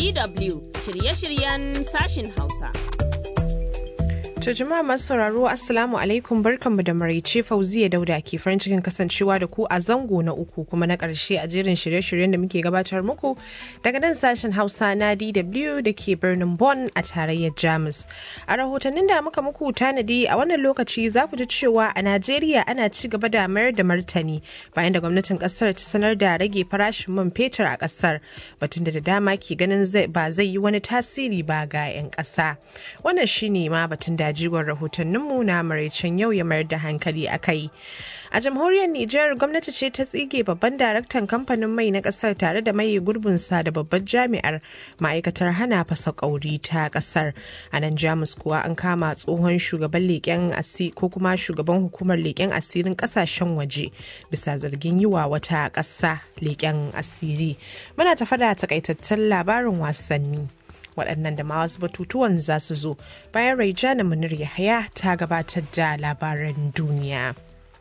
DW shirye-shiryen sashin Hausa. To jama'a masu sauraro Assalamu alaikum, barkanmu da maraice. Fauziya Dauda ke farin cikin kasancewa da ku a zango na uku kuma na ƙarshe a jerin shirye-shiryen da muke gabatar muku daga nan sashen Hausa na DW da ke birnin Bonn a tarayyar Jamus. A rahotannin da muka muku tanadi a wannan lokaci za ku ji cewa a Najeriya ana ci gaba da mayar da martani bayan da gwamnatin ƙasar ta sanar da rage farashin man fetur a ƙasar, batun da dama ke ganin ba zai yi wani tasiri ba ga 'yan ƙasa. Wannan shine ma batun da jigon rahotanninmu na maraicen yau ya mayar da hankali a kai. A jamhuriyar Nijar, gwamnati ce ta tsige babban daraktan kamfanin mai na kasar tare da maye gurbinsa da babbar jami'ar ma'aikatar hana fasa ƙauri ta kasar. A nan Jamus kuwa an kama tsohon shugaban leƙen asiri ko kuma shugaban hukumar leƙen asirin ƙasashen waje bisa zargin yi wa wata ƙasa leƙen asiri. Muna tafa da takaitattun labarin wasanni. Waɗannan da ma wasu batutuwan za su zo bayan Raijana Munir Yahaya ta gabatar da labaran duniya.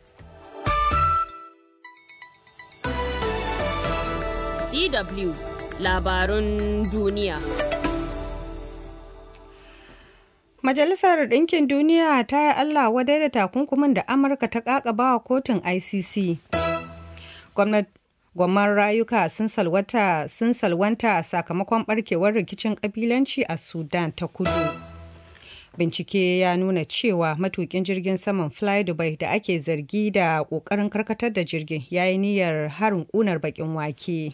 DW labarun duniya. Majalisar Ɗinkin Duniya ta yi Allah wadai da takunkumin da Amurka ta ƙaƙaba wa kotun ICC. Gwamman rayuka sun salwanta sakamakon barkewar rikicin kabilanci a Sudan ta kudu. Bincike ya nuna cewa matukin jirgin saman Fly Dubai da ake zargi da ƙoƙarin karkatar da jirgin ya yi niyyar harin ƙunar baƙin wake.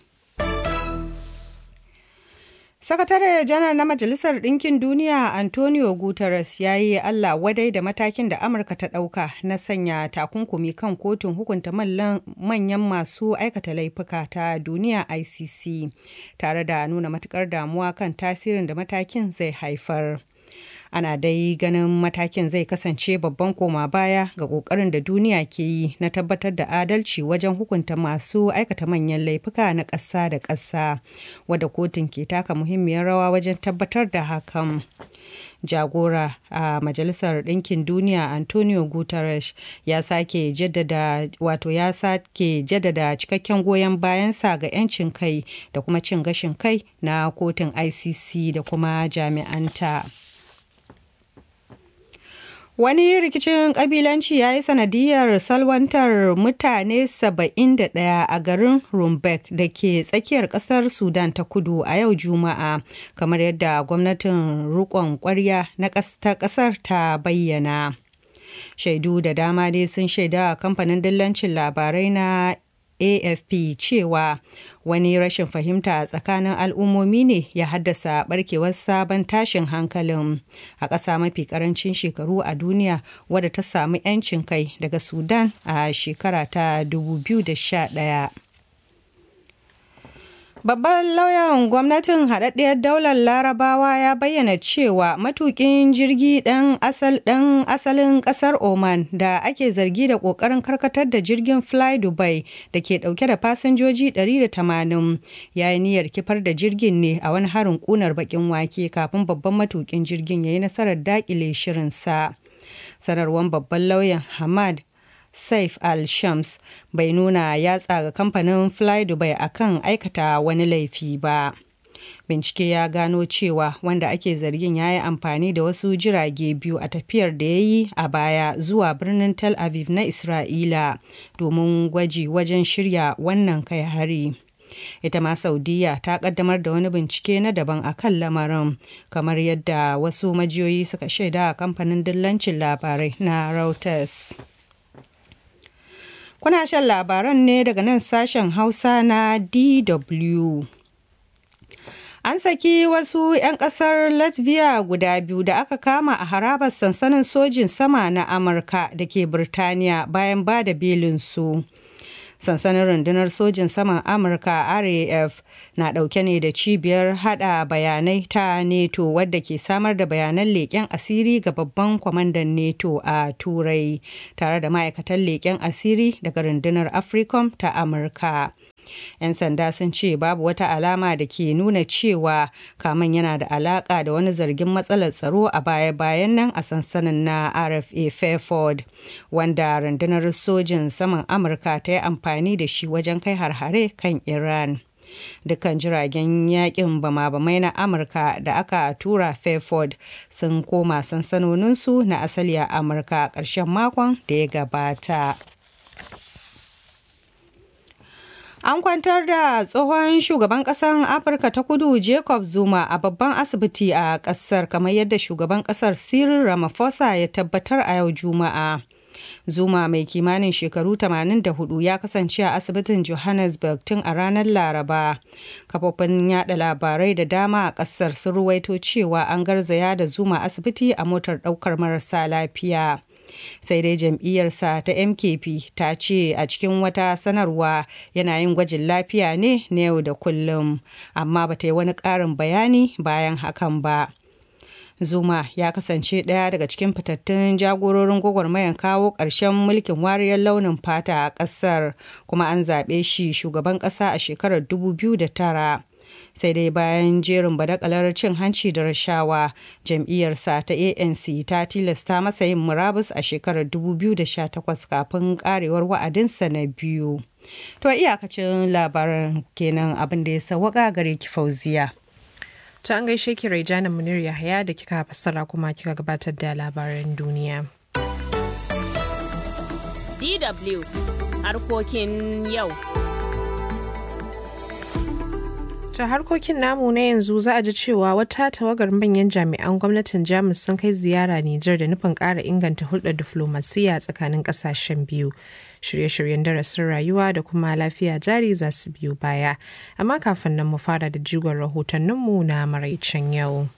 Sakatare janar na Majalisar Ɗinkin Duniya Antonio Guterres ya yi Allah wadai da matakin da Amurka ta ɗauka na sanya takunkumi kan kotun hukunta manyan masu aikata laifuka ta duniya ICC, tare da nuna matukar damuwa kan tasirin da matakin zai haifar. Ana dai ganin matakin zai kasance babban koma baya ga ƙoƙarin da duniya ke yi na tabbatar da adalci wajen hukunta masu aikata manyan laifuka na ƙasa da ƙasa, wadda kotun ke taka muhimmiyar rawa wajen tabbatar da hakan. Jagora a Majalisar Ɗinkin Duniya Antonio Guterres ya sake jaddada cikakken goyon bayansa ga 'yancin kai da kuma cin gashin kai na kotun ICC da kuma jami'anta. Wani rikicin kabilanci ya yi sanadiyar salwantar mutane 71 a garin Rumbek da ke tsakiyar kasar Sudan ta kudu a yau Juma'a, kamar yadda gwamnatin riƙon ƙwarya na ƙasar ta bayyana. Shaidu da dama dai sun shaida a kamfanin dillancin labarai na AFP cewa wani rashin fahimta a tsakanin al'ummomi ne ya haddasa barkewar sabon tashin hankalin a ƙasa mafi ƙarancin shekaru a duniya wadda ta samu 'yancin kai daga Sudan a shekara ta 2011. Babban lauyan gwamnatin haɗaɗɗiyar daular Larabawa ya bayyana cewa matuƙin jirgi ɗan asalin ƙasar Oman da ake zargi da ƙoƙarin karkatar da jirgin Fly Dubai da ke ɗauke da fasinjoji 180 ya yi niyyar kifar da jirgin ne a wani harin ƙunar baƙin wake kafin babban matuƙin jirgin ya yi nasarar daƙile shirinsa. Sanarwar babban lauyan Hamad Saif Al-Shams bai nuna yatsa ga kamfanin Fly Dubai akan aikata wani laifi ba. Bincike ya gano cewa wanda ake zargin ya yi amfani da wasu jirage biyu a tafiyar da ya yi a baya zuwa birnin Tel Aviv na Isra'ila domin gwaji wajen shirya wannan kai hari. Ita ma Saudiya ta kaddamar da wani bincike na daban a kan lamarin, kamar yadda wasu majiyoyi suka shaida a kamfanin dillancin labarai na Reuters. Kuna shan labaran ne daga nan sashen Hausa na DW. An saki wasu 'yan kasar Latvia guda biyu da aka kama a harabar sansanin sojin sama na Amurka da ke Birtaniya bayan ba da belinsu. Sansanin rundunar sojin saman Amurka RAF na ɗauke ne da cibiyar hada bayanai ta NATO wadda ke samar da bayanan leƙen asiri ga babban kwamandan NATO a Turai, tare da ma'aikatan leƙen asiri daga rundunar AFRICOM ta Amurka. 'Yan sanda sun ce babu wata alama da ke nuna cewa kaman yana da alaka da wani zargin matsalar tsaro a baya-bayan nan a sansanin na RFA Fairford, wanda rundunar sojin saman Amurka ta yi amfani da shi wajen kai har-hare kan Iran. Dukkan jiragen yakin bama-bamai na Amurka da aka tura Fairford sun koma sansanoninsu na asali a Amurka a ƙarshen makon da ya gabata. An kwantar da tsohon shugaban ƙasar Afirka ta Kudu Jacob Zuma a babban asibiti a ƙasar, kamar yadda shugaban ƙasar Cyril Ramaphosa ya tabbatar a yau Juma'a. Zuma mai kimanin shekaru 84 ya kasance a asibitin Johannesburg tun a ranar Laraba. Kafofin yada labarai da dama a ƙasar sun ruwaito cewa an garzaya da Zuma asibiti a motar ɗaukar marasa lafiya. Sai dai jam'iyyarsa ta MKP ta ce a cikin wata sanarwa yana yin gwajin lafiya ne na yau da kullum, amma ba ta yi wani ƙarin bayani bayan hakan ba. Zuma ya kasance ɗaya daga cikin fitattun jagororin gwagwarmayar kawo ƙarshen mulkin wariyar launin fata a ƙasar, kuma an zaɓe shi shugaban ƙasa a shekarar 2009. Sai dai bayan jerin badakalar cin hanci da rashawa, jam'iyyarsa ta ANC ta tilasta masa yin murabus a shekarar 2018 kafin karewar wa'adinsa na biyu. To iyakacin labaran kenan abin da ya sawaka gare ki Fauziya. Ta an gaishe ki Raijana Munir Yahaya da kika fassara kuma kika gabatar da labaran duniya. DW harkokin yau. Ta harkokin namu na yanzu za a ji cewa wata tawagar manyan jami'an gwamnatin Jamus sun kai ziyara Nijar da nufin ƙara inganta hulɗar diflomasiyya tsakanin ƙasashen biyu. Shirye-shiryen darasin rayuwa da kuma lafiya jari za su biyo baya. Amma kafin nan mu fara da jigon rahotanninmu na maraicen yau.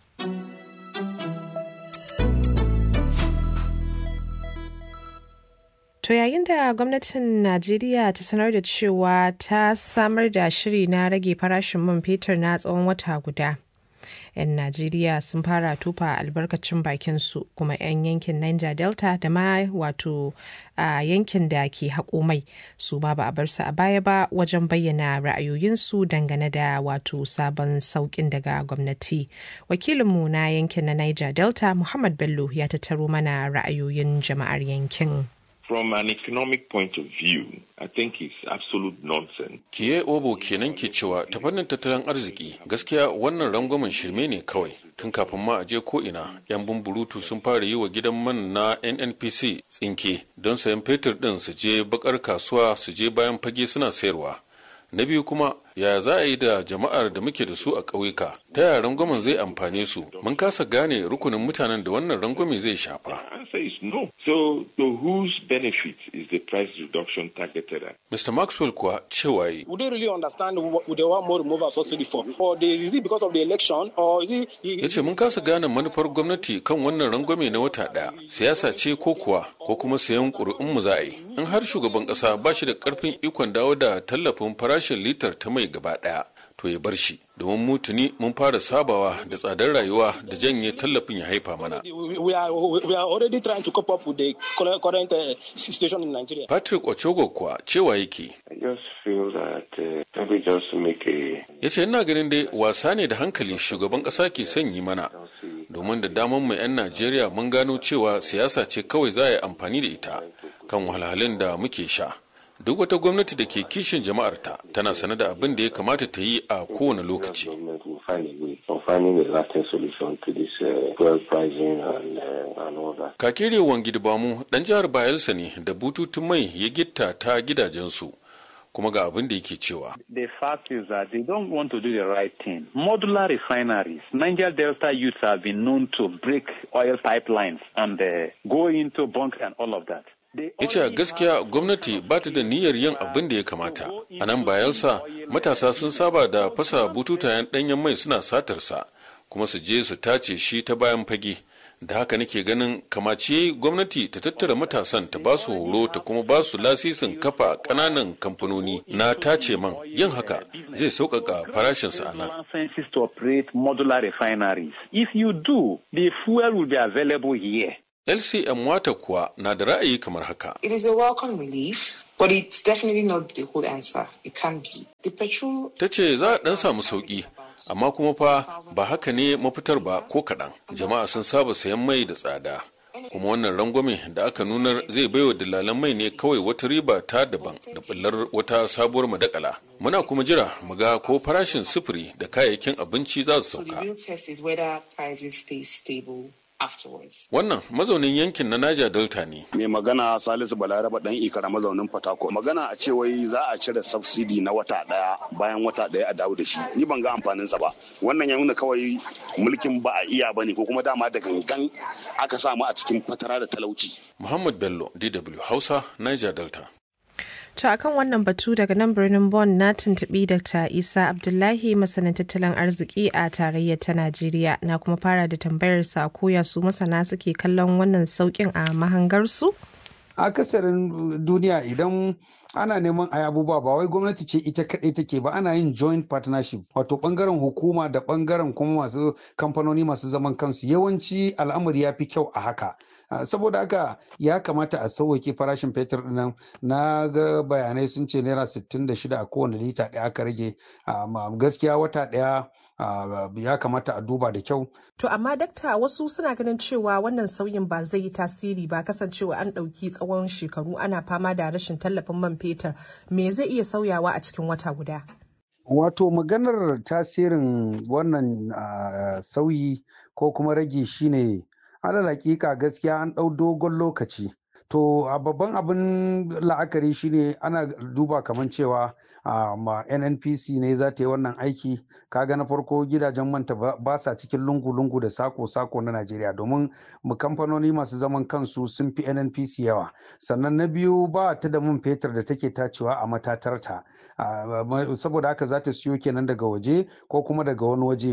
To yayin da gwamnatin Najeriya ta sanar da cewa ta samar da shiri na rage farashin man fetur na tsawon wata guda. 'Yan Najeriya sun fara tufa albarkacin bakinsu, kuma 'yan yankin Niger Delta da ma wato a yankin da ke haƙo mai su ma ba a bar su a baya ba wajen bayyana ra'ayoyinsu dangane da wato sabon sauƙin daga gwamnati. Wakilinmu na yankin na Niger Delta Muhammad Bello ya tattaro mana ra'ayoyin jama'ar yankin. From an economic point of view, I think it's absolute nonsense. Kiye Obo kenan ke cewa ta fannin tattalin arziki gaskiya wannan rangwamen shirme ne kawai. Tun kafin ma a je ko ina, 'yan bumburutu sun fara yi wa gidan man na NNPC tsinke don sayan fetur ɗin su je bakar kasuwa su je bayan fage suna sayarwa. Na biyu kuma, ya za a yi da jama'ar da muke da su a ƙauyuka? Ta yaya rangwamen zai amfane su? Mun kasa gane rukunin mutanen da wannan rangwame zai shafa. No. So whose benefit is the price reduction targeted at? Mr. Maxwell kuwa cewa yi. We don't really understand what they want more removal of subsidy for. Or is it because of the election or is it? Yace mun kasa gane manufar gwamnati kan wannan rangwame na wata ɗaya. Siyasa ce ko kuwa ko kuma sayan ƙuri'un mu za a yi. In har shugaban ƙasa ba shi da ƙarfin ikon dawo da tallafin farashin litar ta mai gaba ɗaya, to ya bar shi. Domin mutuni mun fara sabawa da tsadar rayuwa da janye tallafin ya haifa mana. We are already trying to cope up with the current situation in Nigeria. Patrick Ochogo kuwa cewa yake. Ya ce ina ganin dai wasa ne da hankali shugaban ƙasa ke son yi mana. Domin da daman mu 'yan Najeriya mun gano cewa siyasa ce kawai za a yi amfani da ita kan wahalhalun da muke sha. Duk wata gwamnati da ke kishin jama'arta tana sane da abin da ya kamata ta yi a kowane lokaci. Kakere Wangidibamu ɗan jihar Bayelsa ne da bututun mai ya gitta ta gidajensu. Kuma ga abin da yake cewa. The fact is that they don't want to do the right thing. Modular refineries. Niger Delta youths have been known to break oil pipelines and go into bunker and all of that. Ya ce gaskiya gwamnati ba ta da niyyar yin abin da ya kamata. A nan Bayelsa matasa sun saba da fasa bututayen ɗanyen mai suna satarsa kuma su je su tace shi ta bayan fage. Da haka nake ganin kamace gwamnati ta tattara matasan ta ba su horo ta kuma ba su lasisin kafa ƙananan kamfanoni na tace man. Yin haka zai sauƙaƙa farashinsa a nan. If you do, the fuel will be available here. LCM Wata kuwa na da ra'ayi kamar haka. It is a welcome relief, but it's definitely not the whole answer. It can't be. The petrol. Ta ce za a ɗan samu sauƙi, amma kuma fa ba haka ne mafitar ba ko kaɗan. Jama'a sun saba sayan mai da tsada. kuma wannan rangwame da aka nunar zai baiwa dillalan mai ne kawai wata riba ta daban da bullar wata sabuwar madakala. Muna kuma jira mu ga ko farashin sufuri da kayayyakin abinci za su sauka. Wannan mazaunin yankin na Niger Delta ne. Mai magana Salisu Balaraba dan Ikara mazaunin Fatako. Magana a ce wai za a cire subsidy na wata daya bayan wata daya a dawo da shi. Ni ban ga amfanin sa ba. Wannan ya nuna kawai mulkin ba a iya bane ko kuma dama da gangan aka samu a cikin fatara da talauci. Muhammad Bello, DW Hausa, Niger Delta. To akan wannan batu daga nan birnin Bonn na tuntuɓi Dr. Isa Abdullahi masanin tattalin arziki a tarayyar ta Najeriya na kuma fara da tambayar sa koya su masana suke kallon wannan saukin a mahangarsu. Akasarin duniya idan ana neman a abubuwa ba wai gwamnati ce ita kaɗai take ba, ana yin joint partnership, wato ɓangaren hukuma da ɓangaren kuma masu kamfanoni masu zaman kansu. Yawanci al'amari ya fi kyau a haka. Saboda haka ya kamata a sauwake farashin fetur ɗin. Na ga bayanai sun ce naira 66 a kowane lita ɗaya aka rage. Gaskiya wata ɗaya ya kamata a duba da kyau. To amma dakta, wasu suna ganin cewa wannan sauyin ba zai yi tasiri ba, kasancewa an ɗauki tsawon shekaru ana fama da rashin tallafin man fetur. Me zai iya sauyawa a cikin wata guda? Wato maganar tasirin wannan sauyi ko kuma rage shine alal hakika gaskiya an ɗau dogon lokaci. To a babban abin la'akari shine ana duba kamar cewa NNPC ne za ta yi wannan aiki. Kaga na farko gidajen manta ba sa cikin lungu-lungu da sako-sako na Najeriya, domin kamfanoni masu zaman kansu sun fi NNPC yawa. Sannan na biyu ba ta da man fetur da take tacewa a matatarta, saboda haka za ta siyo kenan daga waje ko kuma daga wani waje.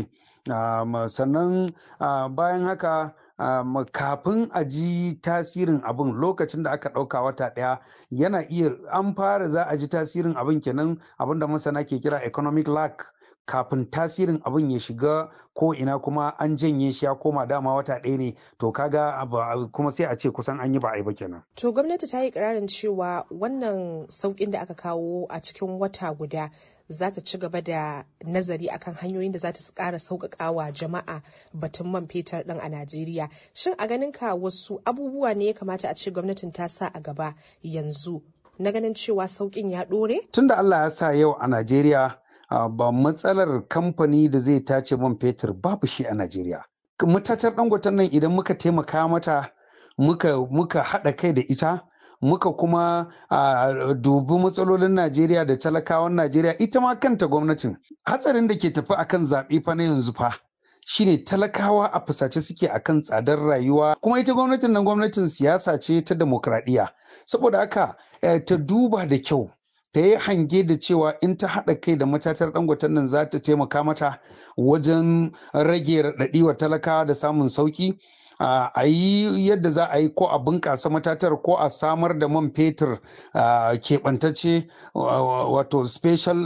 Sannan bayan haka kafin a ji tasirin abin, lokacin da aka ɗauka wata ɗaya yana iya an fara za a ji tasirin abin kenan, abin da masana ke kira economic lag, kafin tasirin abin ya shiga ko ina kuma an janye shi ya koma dama wata ɗaya ne, to kaga kuma sai a ce kusan an yi ba a yi ba kenan. To gwamnati ta yi ƙirarin cewa wannan sauƙin da aka kawo a cikin wata guda za ta ci gaba da nazari akan hanyoyin da za ta ƙara sauƙaƙawa jama'a batun man fetur ɗin a Najeriya. Shin a ganin ka wasu abubuwa ne ya kamata a ce gwamnatin ta sa a gaba yanzu na ganin cewa sauƙin ya ɗore? Tunda Allah ya sa yau a Najeriya ba matsalar kamfani da zai tace man fetur babu shi a Najeriya. Matatar Dangoten nan idan muka taimaka mata muka haɗa kai da ita, muka kuma dubi matsalolin Najeriya da talakawan Najeriya, ita ma kanta gwamnatin. Hatsarin da ke tafi akan zaɓe fa na yanzu fa shine talakawa a fusace suke akan tsadar rayuwa, kuma ita gwamnatin nan gwamnatin siyasa ce ta demokradiyya. Saboda haka ta duba da kyau, ta yi hange da cewa in ta haɗa kai da matatar Dangoten nan za ta taimaka mata wajen rage raɗaɗi wa talakawa da samun sauƙi. A yi yadda za a yi ko a bunƙasa matatar ko a samar da man fetur keɓantacce, wato special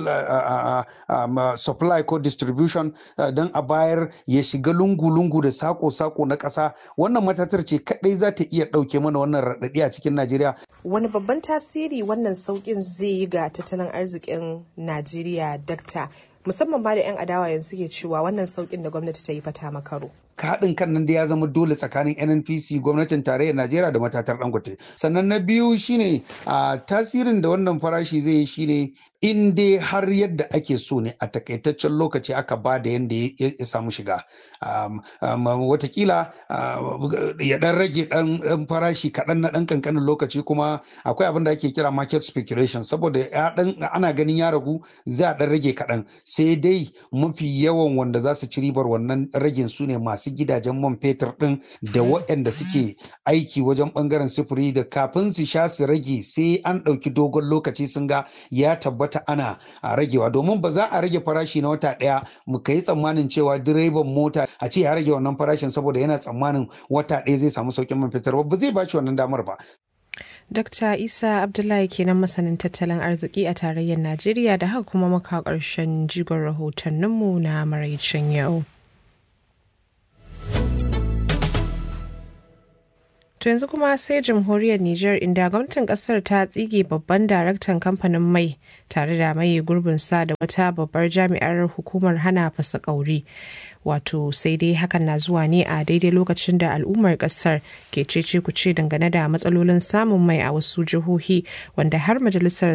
supply ko distribution don a bayar ya shiga lungu-lungu da sako-sako na ƙasa. Wannan matatar ce kaɗai za ta iya ɗauke mana wannan raɗaɗi a cikin Najeriya. Wani babban tasiri wannan sauƙin zai yi ga tattalin arzikin Najeriya, dakta, musamman ba da 'yan adawa yanzu ke cewa wannan sauƙin da gwamnati ta yi fata makaro? Haɗin kan nan da ya zama dole tsakanin NNPC, gwamnatin tarayyar Najeriya da matatar Dangote. Sannan na biyu shine tasirin da wannan farashi zai yi shine in dai har yadda ake so ne a takaitaccen lokaci aka ba da yadda ya samu shiga. Watakila ya ɗan rage ɗan farashi kaɗan na ɗan ƙanƙanin lokaci, kuma akwai abin da ake kira market speculation, saboda ana ganin ya ragu za a ɗan rage kaɗan, sai dai mafi yawan wanda za su ci ribar wannan ragin su ne masu gidajen man fetur ɗin da waɗanda suke aiki wajen ɓangaren sufuri, da kafin su sha su rage sai an ɗauki dogon lokaci sun ga ya tabbata ana ragewa. Domin ba za a rage farashi na wata ɗaya mu kai tsammanin cewa direban mota a ce ya rage wannan farashin saboda yana tsammanin wata ɗaya zai samu sauƙin man fetur, ba zai ba shi wannan damar ba. Dr. Isa Abdullahi kenan masanin tattalin arziki a tarayyar Najeriya, da haka kuma muka ƙarshen jigon rahotanninmu na maraicin yau. To yanzu kuma sai jamhuriyar Nijar inda gwamnatin kasar ta tsige babban daraktan kamfanin mai tare da mai gurbinsa da wata babbar jami'ar hukumar hana fasa ƙauri. Wato sai dai hakan na zuwa ne a daidai lokacin da al'ummar kasar ke cece kuce dangane da matsalolin samun mai a wasu jihohi wanda har majalisar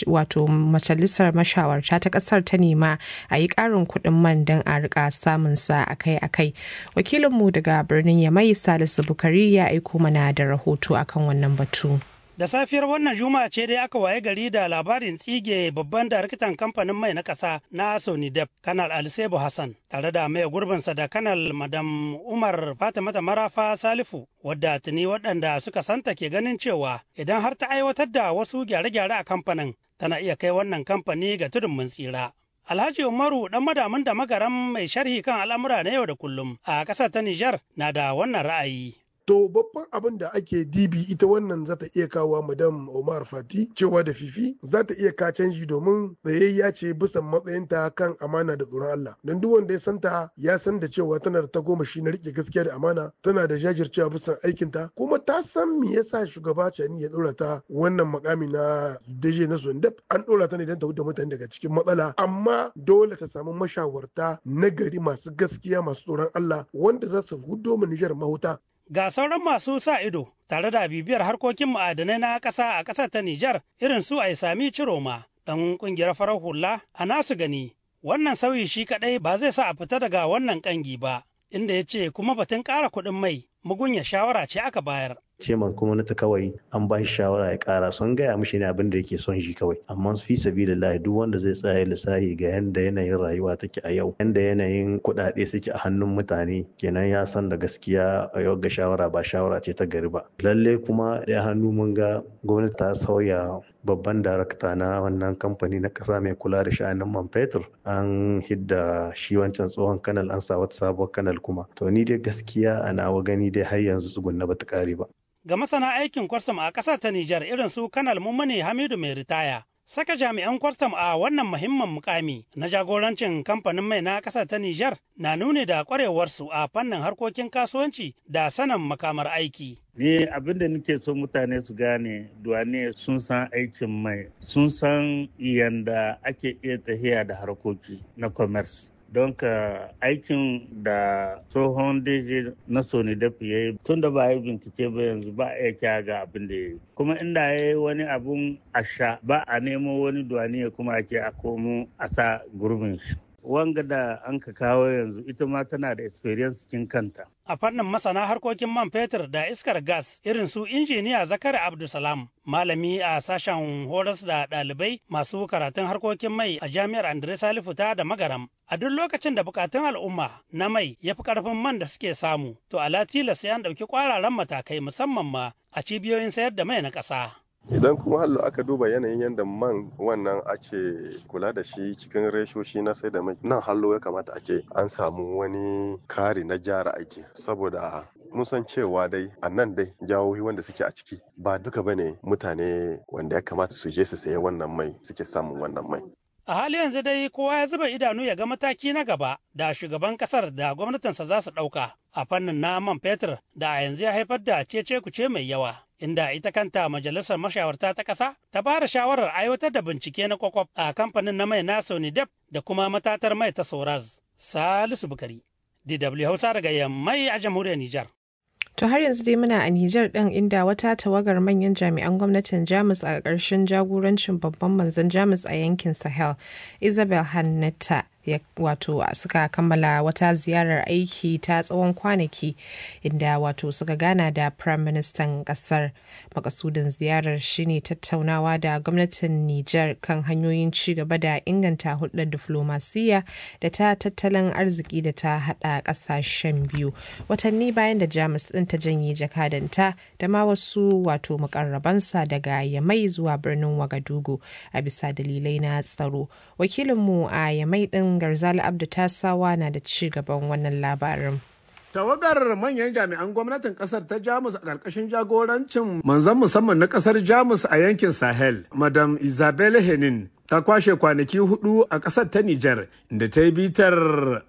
mashawarta ta kasar ta nema a yi ƙarin kuɗin man don a rika samun sa akai-akai. Wakilinmu daga birnin Yamai Salisu Bukari ya aiko mana da rahoto akan wannan batu. Da safiyar wannan juma'a ce dai aka waye gari da labarin tsige babban daraktan kamfanin mai na ƙasa na Sonidep, Kanal Alisebo Hassan, tare da mai gurbinsa da Kanal Madam Umar Fatimata Marafa Salifu, wadda tuni waɗanda suka santa ke ganin cewa idan har ta aiwatar da wasu gyare-gyare a kamfanin, tana iya kai wannan kamfani ga tudun mun tsira. Alhaji Umaru dan madamin da magaran mai sharhi kan al'amura na yau da kullum a ƙasar ta Nijar na da wannan ra'ayi. To babban abin da ake dibi ita wannan za ta iya kawo madam Omar Fati cewa da fifi za ta iya ka canji domin tsayayya ce bisan matsayinta kan amana da tsoron Allah. Don duk wanda ya santa ya san da cewa tana da tagomashi na rike gaskiya da amana, tana da jajircewa bisan aikinta, kuma ta san me yasa shugaba Chani ya dora ta wannan makami na DG na Sondep. An dora ta ne don ta huda mutane daga cikin matsala, amma dole ta samu mashawarta na gari masu gaskiya masu tsoron Allah wanda za su hudo mu Nijar mahuta. Ga sauran masu sa ido tare da bibiyar harkokin ma'adanai na ƙasa a ƙasar ta Nijar irin su Aisami Ciroma, ɗan ƙungiyar farar hula a nasu gani. Wannan sauyi shi kaɗai ba zai sa a fita daga wannan ƙangi ba, inda ya ce kuma batun ƙara kuɗin mai mugunya shawara ce aka bayar. Ceman kuma na ta kawai an ba shi shawara ya kara sun gaya mishi ne abin da yake son shi kawai, amma fi sabilillahi duk wanda zai tsaya lissafi ga yanda yanayin rayuwa take a yau, yanda yanayin kuɗaɗe suke a hannun mutane, kenan ya san da gaskiya a yau ga shawara ba shawara ce ta gari ba. Lalle kuma ɗaya hannu mun ga gwamnati ta sauya babban darakta na wannan kamfani na ƙasa mai kula da sha'anin man fetur, an hidda shi wancan tsohon kanal an sa wata sabuwar kanal kuma. To ni dai gaskiya a nawa gani dai har yanzu tsugunna bata ƙare ba. Ga masana aikin kwarstam a ƙasar ta Nijar irin su Kanal Mummuni Hamidu mai ritaya, saka jami'an kwarstam a wannan muhimmin mukami na jagorancin kamfanin mai na ƙasar ta Nijar na nuni da ƙwarewarsu a fannin harkokin kasuwanci da sanin makamar aiki. Ni abin da nake so mutane su gane, duwane sun san aikin mai, sun san yanda ake iya tahiya da harkoki na commerce. Don ka aikin da tsohon DG na Sonidep ya yi tun da ba ya bincike ba yanzu ba a iya ga abin da ya yi. Kuma inda ya yi wani abun asha ba a nemo wani duwaniya kuma ake a komo a sa gurbin shi. Wanga da an ka kawo yanzu ita ma tana da experience cikin kanta. A fannin masana harkokin man fetur da iskar gas irin su injiniya Zakari Abdulsalam, malami a sashen horas da ɗalibai masu karatun harkokin mai a jami'ar Andre Salifu ta da Magaram. A duk lokacin da bukatun al'umma na mai ya fi ƙarfin man da suke samu, to ala tilas sai an ɗauki ƙwararan matakai musamman ma a cibiyoyin sayar da mai na ƙasa. Idan kuma hallo aka duba yanayin yadda man wannan ake kula da shi cikin reshoshi na sai da mai, nan hallo ya kamata ake an samu wani kari na gyara aiki, saboda mun san cewa dai a nan dai jihohi wanda suke a ciki ba duka bane mutane wanda ya kamata su je su sayi wannan mai suke samun wannan mai. A hali yanzu dai kowa ya zuba idanu ya ga mataki na gaba da shugaban kasar da gwamnatinsa za su ɗauka a fannin na man fetur da a yanzu ya haifar da cece-kuce mai yawa. Inda ita kanta majalisar mashawarta ta ƙasa ta fara shawarar aiwatar da bincike na kwakwaf a kamfanin na mai na Sonidep da kuma matatar mai ta Soraz. Salisu Bukari, DW Hausa daga Yammai a jamhuriyar Nijar. To har yanzu dai muna a Nijar ɗin inda wata tawagar manyan jami'an gwamnatin Jamus a ƙarshen jagorancin babban manzon Jamus a yankin Sahel, Isabel Hannata, wato suka kammala wata ziyarar aiki ta tsawon kwanaki inda wato suka gana da Prime Ministan kasar. Makasudin ziyarar shine tattaunawa da gwamnatin Nijar kan hanyoyin ci gaba da inganta hulɗar diflomasiyya da ta tattalin arziki da ta haɗa ƙasashen biyu. Watanni bayan da Jamus ɗin ta janye jakadanta da ma wasu wato mukarrabansa daga Yamai zuwa birnin Wagadugu a bisa dalilai na tsaro. Wakilinmu a Yamai ɗin Garzali Abdu Tasawa na da ci gaban wannan labarin. Tawagar manyan jami'an gwamnatin kasar ta Jamus a ƙarƙashin jagorancin manzon musamman na kasar Jamus a yankin Sahel, Madam Isabelle Henin, ta kwashe kwanaki 4 a ƙasar ta Nijar, inda ta yi bitar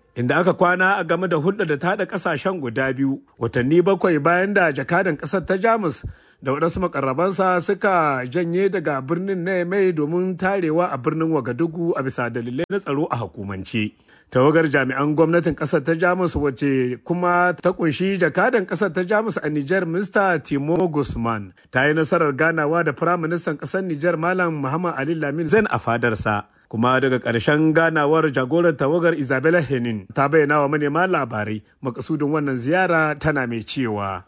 inda aka kwana a game da hulɗa da ta haɗa ƙasashen guda biyu watanni 7 bayan da jakadan ƙasar ta Jamus da waɗansu makarrabansa suka janye daga birnin na Yamai domin tarewa a birnin Wagadugu a bisa dalilai na tsaro a hukumance. Tawagar jami'an gwamnatin ƙasar ta Jamus wacce kuma ta kunshi jakadan ƙasar ta Jamus a Nijar Mr. Timo Guzman ta yi nasarar ganawa da Firaministan ƙasar Nijar Malam Muhammad Ali Lamin Zain a fadarsa. Kuma daga ƙarshen ganawar jagorar tawagar Isabella Henin ta bayyana wa manema labarai makasudin wannan ziyara tana mai cewa.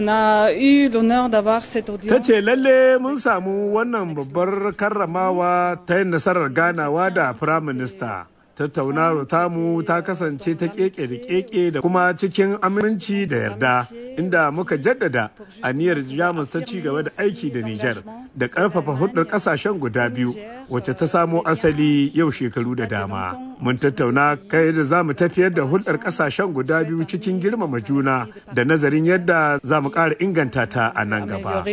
Ta ce lalle mun samu wannan babbar karramawa ta yin nasarar ganawa da Firaminista. Tattaunawar tamu ta kasance ta keke da keke da kuma cikin aminci da yarda inda muka jaddada aniyar Jamus ta ci gaba da aiki da Nijar da ƙarfafa hulɗar ƙasashen guda biyu wacce ta samo asali yau shekaru da dama. Mun tattauna kai da za mu tafiyar da hulɗar ƙasashen guda biyu cikin girmama juna da nazarin yadda za mu ƙara inganta ta a nan gaba.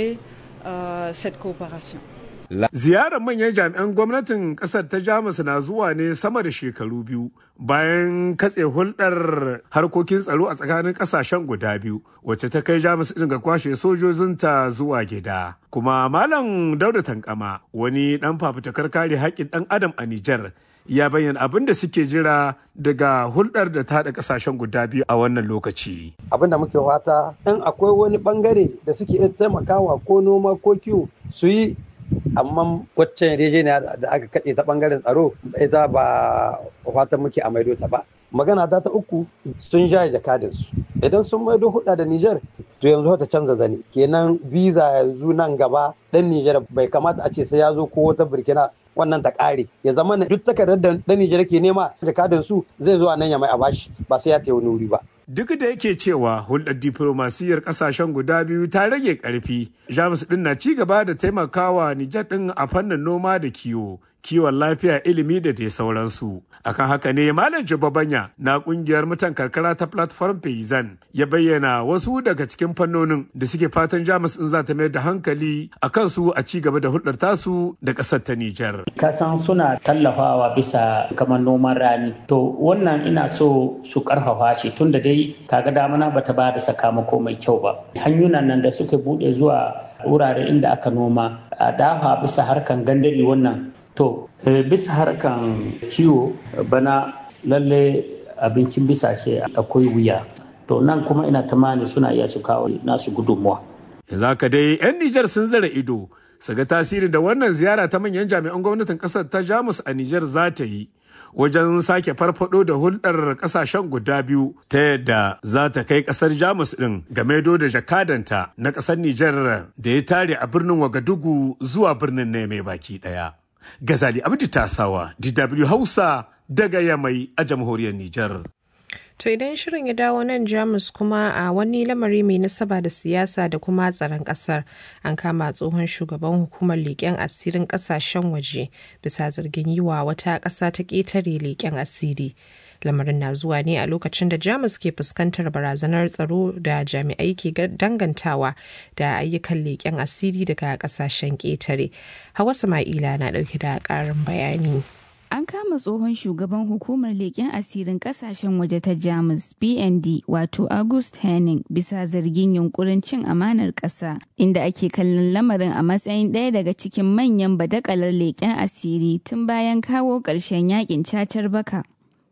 Ziyarar manyan jami'an gwamnatin kasar ta Jamus na zuwa ne sama da shekaru biyu bayan katse hulɗar harkokin tsaro a tsakanin ƙasashen guda biyu wacce ta kai Jamus ɗin ga kwashe sojojinta zuwa gida. Kuma Malam Dauda Tankama wani ɗan fafutukar kare haƙƙin ɗan adam a Nijar ya bayyana abin da suke jira daga hulɗar da ta haɗa ƙasashen guda biyu a wannan lokaci. Abin da muke fata in akwai wani ɓangare da suke iya taimakawa ko noma ko kiwo su yi, amma waccan yarjejeniya da aka kaɗe ta ɓangaren tsaro ita ba fatan muke a maido ta ba. Magana ta uku sun jaye jakadinsu. Idan sun maido hudda da Nijar to yanzu ta canza zane. Kenan visa yanzu nan gaba ɗan Nijar bai kamata a ce sai ya zo ko wata Burkina wannan ta ƙare. Ya zama duk takardar da ɗan Nijar ke nema jakadinsu zai zo a nan ya mai a bashi ba sai ya ta wani wuri ba. Duk da yake cewa hulɗar diflomasiyyar ƙasashen guda biyu ta rage ƙarfi, Jamus ɗin na ci gaba da taimakawa Nijar ɗin a fannin noma da kiwo, kiwon lafiya, ilimi da dai sauransu. Akan haka ne Malam Jibabanya na ƙungiyar mutan karkara ta Platform Payzan ya bayyana wasu daga cikin fannonin da suke fatan Jamus ɗin za ta mayar da hankali a kansu a ci gaba da hulɗar tasu da ƙasar ta Nijar. Kasan suna tallafawa bisa kamar noman rani. To wannan ina so su ƙarfafa shi tun da dai kaga damana bata ba da sakamako mai kyau ba. Hanyunan nan da suka buɗe zuwa wurare inda aka noma a dafa bisa harkan gandari wannan. To bisa harkan ciwo bana lalle abincin bisashe akwai wuya. To nan kuma ina tamani suna iya su kawo nasu gudunmuwa. Yanzu haka dai 'yan Nijar sun zara ido su ga tasirin da wannan ziyara ta manyan jami'an gwamnatin ƙasar ta Jamus a Nijar za ta yi wajen sake farfado da hulɗar ƙasashen guda biyu ta yadda za ta kai ƙasar Jamus ɗin ga maido da jakadanta na ƙasar Nijar da ya tare a birnin Wagadugu zuwa birnin Niamey baki ɗaya. Gazali Abdi Tasawa, DW Hausa daga Yamai a jamhuriyar Nijar. To idan shirin ya dawo nan Jamus kuma a wani lamari mai nasaba da siyasa da kuma tsaron kasar an kama tsohon shugaban hukumar leƙen asirin ƙasashen waje bisa zargin yi wa wata ƙasa ta ƙetare leƙen asiri. Lamarin na zuwa ne a lokacin da Jamus ke fuskantar barazanar tsaro da jami'ai ke dangantawa da ayyukan leƙen asiri daga ƙasashen ƙetare. Hawa Sama'ila na ɗauke da ƙarin bayani. An kama tsohon shugaban hukumar leƙen asirin ƙasashen waje ta Jamus BND wato August Henning bisa zargin yunkurin cin amanar ƙasa inda ake kallon lamarin a matsayin ɗaya daga cikin manyan badakalar leƙen asiri tun bayan kawo ƙarshen yakin cacar baka.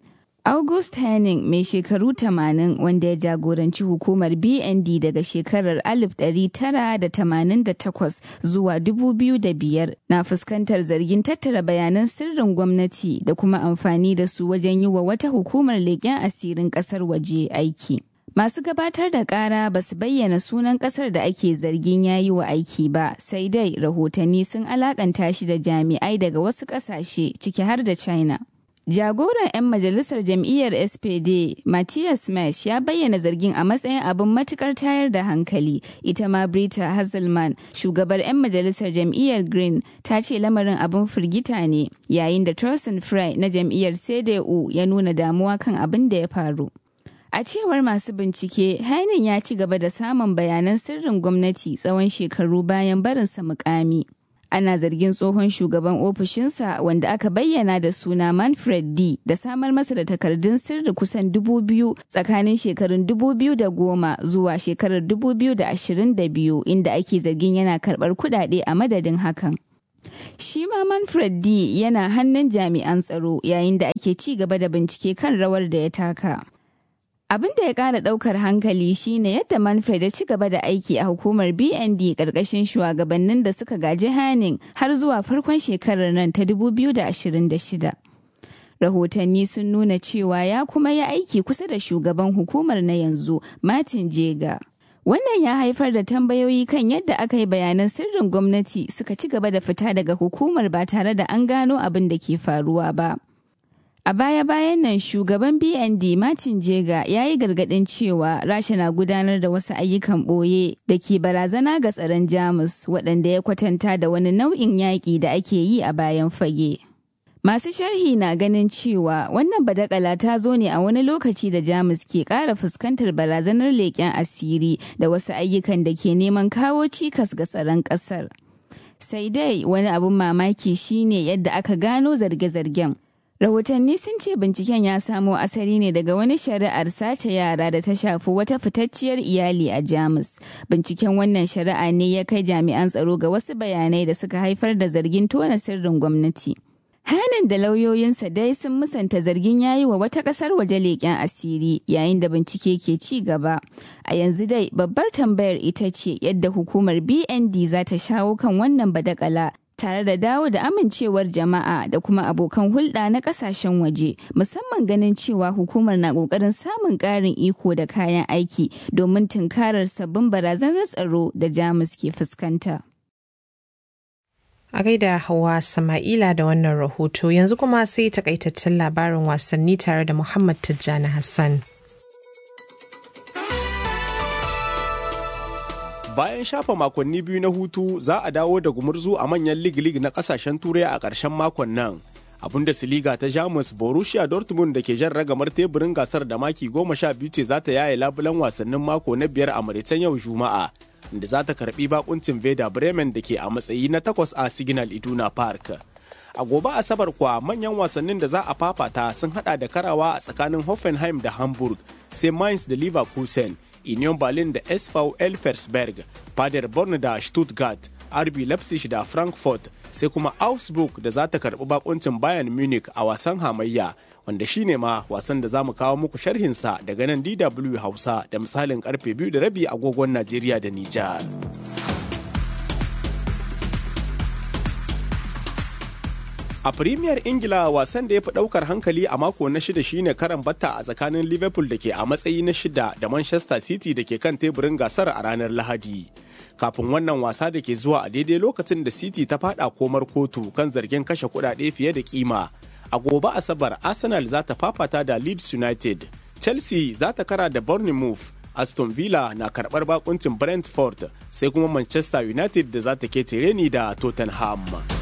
August Henning mai shekaru 80 wanda ya jagoranci hukumar BND daga shekarar 1988 zuwa 2005 na fuskantar zargin tattara bayanan sirrin gwamnati da kuma amfani da su wajen yi wa wata hukumar leƙen asirin ƙasar waje aiki. Masu gabatar da ƙara ba su bayyana sunan ƙasar da ake zargin ya yi wa aiki ba, sai dai rahotanni sun alakanta shi da jami'ai daga wasu ƙasashe ciki har da China. Jagoran 'yan majalisar jam'iyyar SPD, Matthias Mesh, ya bayyana zargin a matsayin abin matukar tayar da hankali. Ita ma Britta Hasselman, shugabar 'yan majalisar jam'iyyar Green, ta ce lamarin abin firgita ne, yayin da Thorsten Frey na jam'iyyar CDU ya nuna damuwa kan abin da ya faru. A cewar masu bincike, Henning ya ci gaba da samun bayanan sirrin gwamnati tsawon shekaru bayan barinsa mukami. Ana zargin tsohon shugaban ofishinsa wanda aka bayyana da suna Manfred D da samar masa da takardun sirri kusan 2,000 tsakanin shekarun 2010 zuwa shekarar 2022 inda ake zargin yana karɓar kuɗaɗe a madadin hakan. Shi ma Manfred D yana hannun jami'an tsaro yayin da ake ci gaba da bincike kan rawar da ya taka. Abin da ya ƙara ɗaukar hankali shine yadda Manfred ya ci gaba da aiki a hukumar BND ƙarƙashin shugabannin da suka gaji Hanning har zuwa farkon shekarar nan ta 2026. Rahotanni sun nuna cewa ya kuma yi aiki kusa da shugaban hukumar na yanzu, Martin Jega. Wannan ya haifar da tambayoyi kan yadda aka yi bayanan sirrin gwamnati suka ci gaba da fita daga hukumar ba tare da an gano abin da ke faruwa ba. A baya-bayan nan shugaban BND Martin Jega ya yi gargaɗin cewa Rasha na gudanar da wasu ayyukan ɓoye da ke barazana ga tsaron Jamus waɗanda ya kwatanta da wani nau'in yaƙi da ake yi a bayan fage. Masu sharhi na ganin cewa wannan badakala ta zo ne a wani lokaci da Jamus ke ƙara fuskantar barazanar leƙen asiri da wasu ayyukan da ke neman kawo cikas ga tsaron ƙasar. Sai dai wani abin mamaki shine yadda aka gano zarge-zargen. Rahotanni sun ce binciken ya samo asali ne daga wani shari'ar sace yara da ta shafi wata fitacciyar iyali a Jamus. Binciken wannan shari'a ne ya kai jami'an tsaro ga wasu bayanai da suka haifar da zargin tona sirrin gwamnati. Hanning da lauyoyinsa dai sun musanta zargin yayi wa wata ƙasar waje leƙen asiri yayin da bincike ke ci gaba. A yanzu dai babbar tambayar ita ce yadda hukumar BND za ta shawo kan wannan badakala tare da dawo da amincewar jama'a da kuma abokan hulɗa na ƙasashen waje, musamman ganin cewa hukumar na ƙoƙarin samun ƙarin iko da kayan aiki domin tunkarar sabbin barazanar tsaro da Jamus ke fuskanta. A gaida Hauwa Sama'ila da wannan rahoto, yanzu kuma sai takaitaccen labarin wasanni tare da Muhammad Tijjani Hassan. Bayan shafa makonni biyu na hutu za a dawo da gumurzu a manyan lig-lig na kasashen turai a ƙarshen makon nan. A Bundesliga ta Jamus, Borussia Dortmund da ke jan ragamar teburin gasar da maki 12 ce za ta yaye labulan wasannin mako na 5 a Maritan yau Juma'a, da za ta karbi bakuncin Werder Bremen da ke a matsayi na 8 a Signal Iduna Park. A gobe Asabar kuwa manyan wasannin da za a fafata sun hada da karawa a tsakanin Hoffenheim da Hamburg, sai Mainz da Leverkusen, Union Berlin da SV Elversberg, Paderborn da Stuttgart, RB Leipzig da Frankfurt, sai kuma Augsburg da za ta karbi bakuncin Bayern Munich a wasan hamayya, wanda shine ma wasan da za mu kawo muku sharhinsa daga nan DW Hausa da misalin karfe 2:30 agogon Najeriya da Nijar. A Premier Ingila wasan da ya fi ɗaukar hankali a mako na 6 shine karan batta a tsakanin Liverpool da ke a matsayi na 6 da Manchester City da ke kan teburin gasar a ranar Lahadi. Kafin wannan wasa da ke zuwa a daidai lokacin da City ta fada komar kotu kan zargin kashe kuɗaɗe fiye da kima. A gobe Asabar, Arsenal za ta fafata da Leeds United, Chelsea za ta kara da Bournemouth, Aston Villa na karɓar bakuncin Brentford, sai kuma Manchester United da za ta kece reni da Tottenham.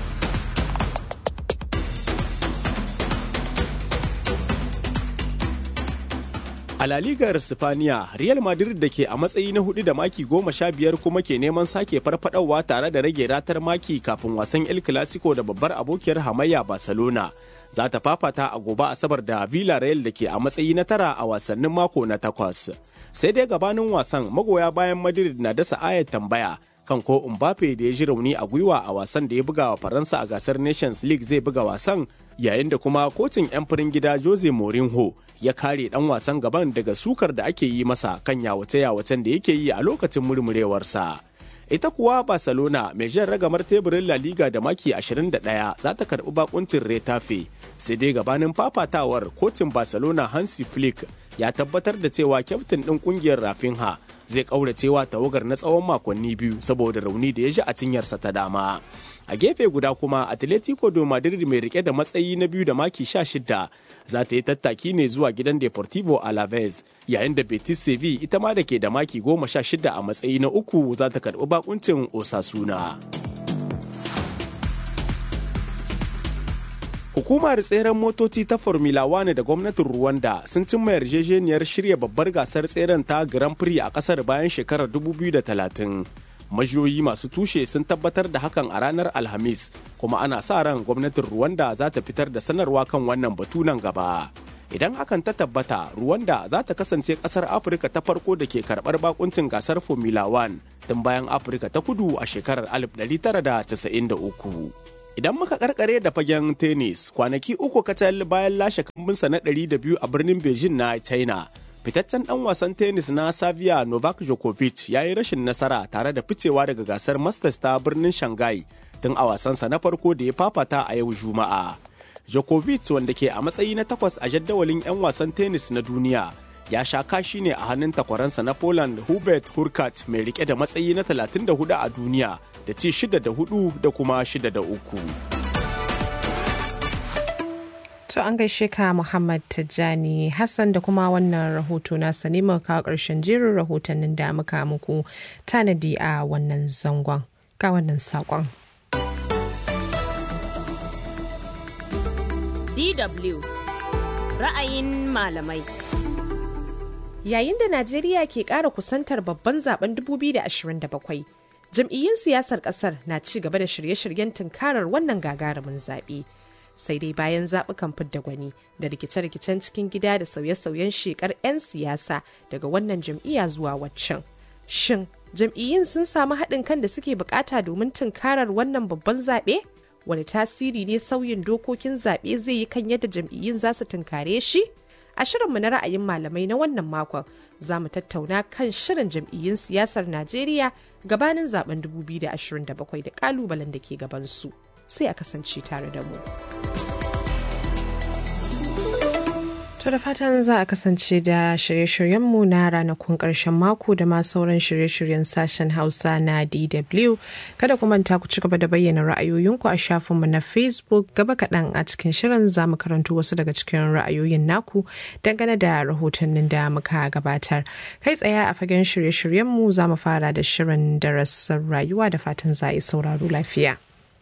A La Ligar Sifaniya, Real Madrid da ke a matsayi na 4 da maki 15 kuma ke neman sake farfadawa tare da rage ratar maki kafin wasan El Clasico da babbar abokiyar hamayya Barcelona. Za ta fafata a gobe Asabar da Villarreal da ke a matsayi na 9 a wasannin mako na 8. Sai dai gabanin wasan magoya bayan Madrid na dasa ayar tambaya kan ko Mbappe da ya ji rauni a gwiwa a wasan da ya buga wa Faransa a gasar Nations League zai buga wasan, yayin da kuma kocin 'yan farin gida Jose Mourinho ya kare dan wasan gaban daga sukar da ake yi masa kan yawace-yawacen da yake yi a lokacin murmurewarsa. Ita kuwa Barcelona mai jan ragamar teburin La Liga da maki 21 za ta karbi bakuncin Retafe, sai dai gabanin fafatawar kocin Barcelona Hansi Flick ya tabbatar da cewa kyaftin ɗin ƙungiyar Rafinha zai ƙauracewa tawagar na tsawon makonni 2 saboda rauni da ya ji a cinyarsa ta dama. A gefe guda kuma Atletico de Madrid mai rike da matsayi na 2 da maki 16 za ta yi tattaki ne zuwa gidan Deportivo Alaves, yayin da Betis Sevilla ita ma da ke da maki 16 a matsayi na 3 za ta karɓi bakuncin Osasuna. Hukumar tseren motoci ta Formula 1 da gwamnatin Rwanda sun cimma yarjejeniyar shirya babbar gasar tseren ta Grand Prix a kasar bayan shekarar 2030. Majiyoyi masu tushe sun tabbatar da hakan a ranar Alhamis, kuma ana sa ran gwamnatin Rwanda za ta fitar da sanarwa kan wannan batu nan gaba. Idan hakan ta tabbata, Rwanda za ta kasance ƙasar Afirka ta farko da ke karɓar bakuncin gasar Formula 1 tun bayan Afirka ta kudu a shekarar 1993. Idan muka karkare da fagen tennis, kwanaki uku kacal bayan lashe kambinsa na 200 a birnin Beijing na China, fitaccen dan wasan tennis na Savia Novak Djokovic ya yi rashin nasara tare da ficewa daga gasar Masters ta birnin Shanghai tun a wasansa na farko da ya fafata a yau Juma'a. Djokovic, wanda ke a matsayi na 8 a jadawalin 'yan wasan tennis na duniya, ya sha kashi ne a hannun takwaransa na Poland Hubert Hurkacz mai rike da matsayi na 34 a duniya da ci 6-4 da kuma 6-3. To an gaishe ka Muhammad Tijjani Hassan da kuma wannan rahoto na sani muka kawo ƙarshen jerin rahotannin da muka muku tanadi a wannan zangon. Ga wannan saƙon. DW ra'ayin malamai. Yayin da Najeriya ke ƙara kusantar babban zaben 2027, jam'iyyun siyasar ƙasar na ci gaba da shirye-shiryen tunkarar wannan gagarumin zaɓe. Sai dai bayan zaɓukan fidda gwani da rikice-rikicen cikin gida da sauye-sauyen shekar 'yan siyasa daga wannan jam'iyya zuwa waccan. Shin jam'iyyun sun samu haɗin kan da suke bukata domin tunkarar wannan babban zaɓe? Wani tasiri ne sauyin dokokin zaɓe zai yi kan yadda jam'iyyun za su tunkare shi? A shirinmu na ra'ayin malamai na wannan makon za mu tattauna kan shirin jam'iyyun siyasar Najeriya gabanin zaben 2027 da kalubalen da ke gabansu. Sai a kasance tare da mu. To da fatan za a kasance da shirye-shiryenmu na ranakun ƙarshen mako da ma sauran shirye-shiryen sashen Hausa na DW. Kada ku manta ku ci gaba da bayyana ra'ayoyinku a shafinmu na Facebook. Gaba kaɗan a cikin shirin za mu karanto wasu daga cikin ra'ayoyin naku dangane da rahotannin da muka gabatar. Kai tsaye a fagen shirye-shiryenmu za mu fara da shirin darasin rayuwa da fatan za a yi sauraro lafiya.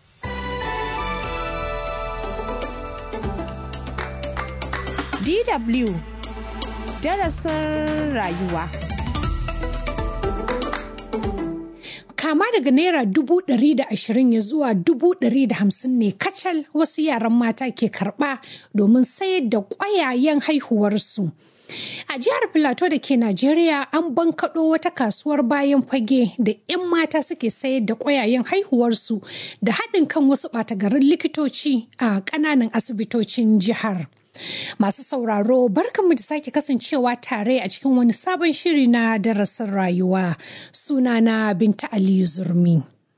DW darasin rayuwa. Kama daga Naira 120 ya zuwa 150 ne kacal wasu yaran mata ke karɓa domin sayar da ƙwayayen haihuwarsu. A jihar Filato da ke Najeriya an bankaɗo wata kasuwar bayan fage da 'yan mata suke sayar da ƙwayayen haihuwarsu da haɗin kan wasu ɓata-garin likitoci a ƙananan asibitocin jihar. Masu sauraro barkanmu da sake kasancewa tare a cikin wani sabon shiri na darasin rayuwa. Sunana Binta Aliyu Zurmi.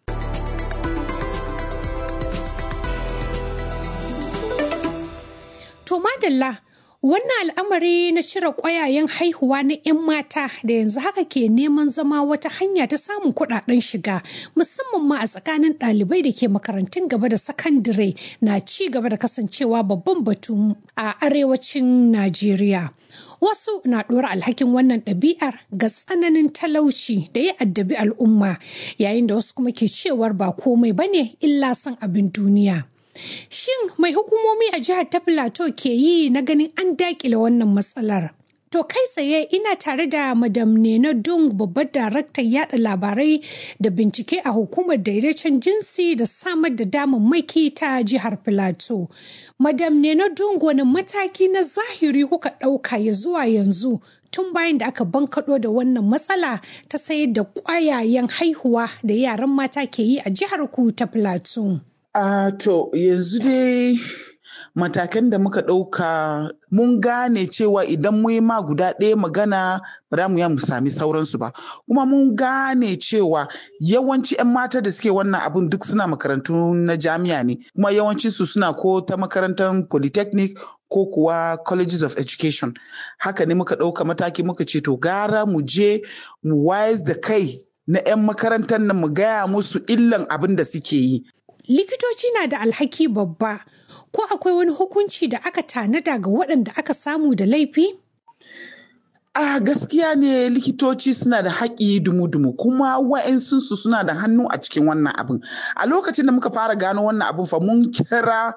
To madalla, wannan al'amari na cire ƙwayayen haihuwa na 'yan mata da yanzu haka ke neman zama wata hanya ta samun kuɗaɗen shiga musamman ma a tsakanin ɗalibai da ke makarantun gaba da sakandire na ci gaba da kasancewa babban batu a arewacin Najeriya. Wasu na ɗora alhakin wannan ɗabi'ar ga tsananin talauci da ya addabi al'umma, yayin da wasu kuma ke cewar ba komai bane illa son abin duniya. Shin mai hukumomi a jihar ta Plateau ke yi na ganin an dakile wannan matsalar? To kai tsaye ina tare da Madam Nena Dung, babbar daraktan yada labarai da bincike a hukumar daidaicin jinsi da samar da damammaki ta jihar Plateau. Madam Nena Dung, wani mataki na zahiri kuka ɗauka ya zuwa yanzu tun bayan da aka bankaɗo da wannan matsala ta sayar da ƙwayayen haihuwa da yaran mata ke yi a jihar ku ta Plateau? To yanzu dai matakan da muka ɗauka mun gane cewa idan mu yi ma guda ɗaya magana ba za mu mu sami sauransu ba. Kuma mun gane cewa yawanci 'yan mata da suke wannan abun duk suna makarantu na jami'a ne. Kuma yawancinsu suna ko ta makarantar polytechnic ko kuwa colleges of education. Haka ne muka ɗauka mataki muka ce to gara mu je mu wayar da kai na 'yan makarantar nan mu gaya musu illan abin da suke yi. Likitoci na da alhaki babba, ko akwai wani hukunci da aka tanada ga waɗanda aka samu da laifi? Gaskiya ne likitoci suna da haƙi dumu-dumu kuma wa'insunsu suna da hannu a cikin wannan abin. A lokacin da muka fara gano wannan abin fa mun kira